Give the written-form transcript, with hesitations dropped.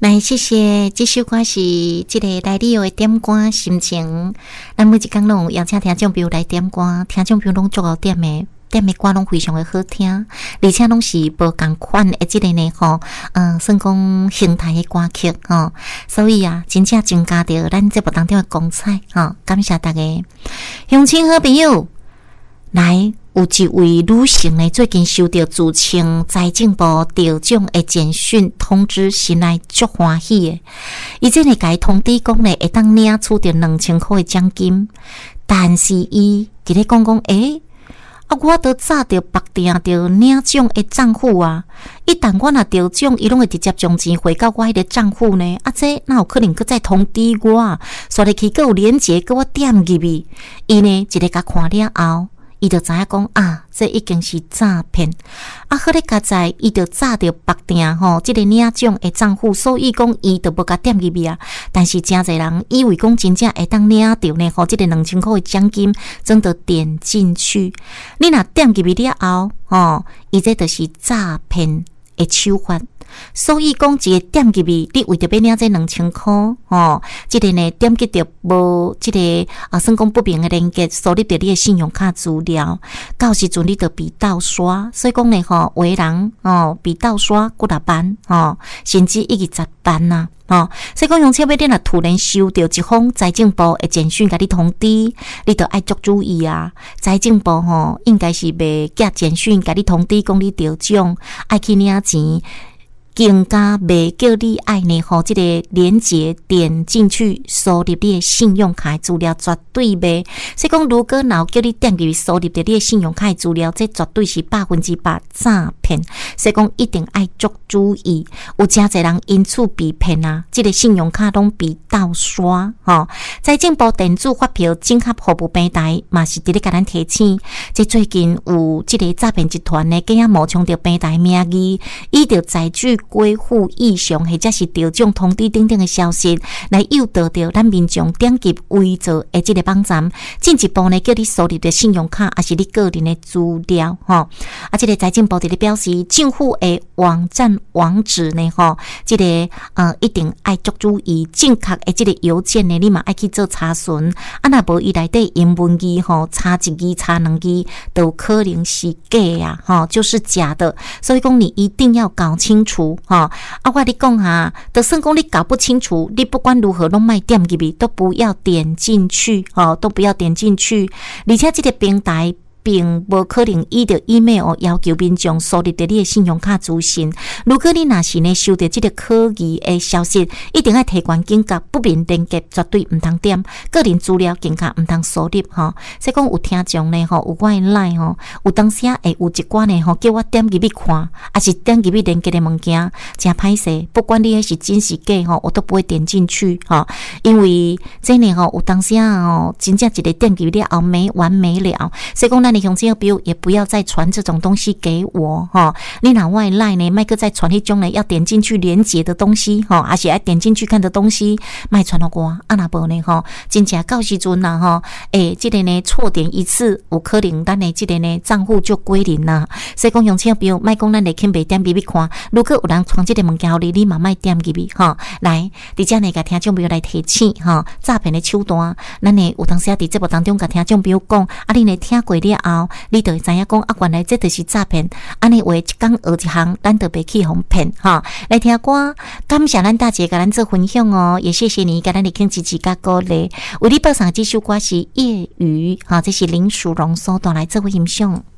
来，谢谢。这首歌是这个来旅游的点歌心情。咱每一天拢邀请听众朋友来点歌，听众朋友拢足够点的歌拢非常的好听，而且拢是无同款的这个呢算讲形态的歌曲所以啊，真正增加到咱节目当中的光彩感谢大家。乡亲好朋友，来。有一位女性呢，最近收到自称财政部调奖的简讯通知，心内足欢喜的。伊真呢，甲伊通知讲呢，会当领取到2000块的奖金，但是伊伫咧讲我都早着绑定着领奖的账户啊！一旦我若得奖，伊拢会直接将钱汇到我迄个账户呢。这哪有可能搁再通知我？刷入去搁有连结，搁我点入去，伊呢一个甲看了后。伊就知影讲这已经是诈骗好咧，加在伊就早着绑定这个领奖的账户，所以讲伊就无甲点入去但是真侪人以为讲真正会当领到呢这个2000块的奖金，真的点进去，你若点入去了后伊这就是诈骗的手法。所以讲，一个点入去，你为着要领这2000块这个呢点击着无这个算讲不明的连结，输入着你的信用卡资料，到时阵你就被盗刷。所以讲呢有的人被盗刷几十万甚至1个10万呐所以讲，用车要你若突然收到一封财政部的简讯，甲你通知，你就爱足注意啊！财政部应该是袂寄简讯甲你通知，讲你得奖，爱去领钱。更加袂叫你爱呢这个连结点进去输入你的信用卡资料，绝对袂。所以讲，如果若叫你点入去输入着你的信用卡资料，这绝对是100%诈骗。所以讲，一定爱足注意，有真侪人因此被骗这个信用卡拢被盗刷财政部电子发票整合服务平台嘛是伫咧甲咱提醒，这最近有这个诈骗集团呢，竟然冒充着平台名义，以着载具归户异常或者是得奖通知等等的消息，来诱导着咱民众点击伪造的这个网站，进一步呢叫你输入的信用卡还是你个人的资料这个财政部伫咧表示，政府的网站网址呢这个一定爱足注意，正确的这个邮件呢，你嘛爱去做查询若无伊内底英文字查一字查两字，都可能是假就是假的。所以讲，你一定要搞清楚我跟你讲就算讲你搞不清楚，你不管如何拢卖点入去，都不要点进去都不要点进去。而且这个平台并无可能依着 email 要求民众输入着你的信用卡资讯。如果你若是呢收到这个可疑的消息，一定要提悬警觉，不明连结绝对唔通点，个人资料更加唔通输入所以讲，有听众呢有我的 line 有当时会有一寡呢叫我点入去看，还是点入去连结的物件，真歹势。不管你是真是假我都不会点进去因为这呢有当时真正一个点入去了后没完没了。所以讲，你乡亲朋友也不要再传这种东西给我你若我的 line 呢，莫再传迄种呢要点进去连结的东西还是要点进去看的东西，莫传给我若无呢真正到时阵这个呢错点一次，有可能咱的这个呢账户就归零啦。所以讲，乡亲朋友莫讲咱会去袂点入去看，如果有人传这个物件给你嘛莫点入去来，伫遮呢甲听众朋友来提醒诈骗的手段，咱呢有当时伫节目当中甲听众朋友讲你呢听过了后，你就会知影讲原来这就是诈骗。安尼话一讲学一项，咱就袂去互骗来听歌，感谢咱大姐甲咱做分享也谢谢你甲咱的听支持甲鼓励。为你播上这首歌是夜雨这是林淑荣所带来做欣赏。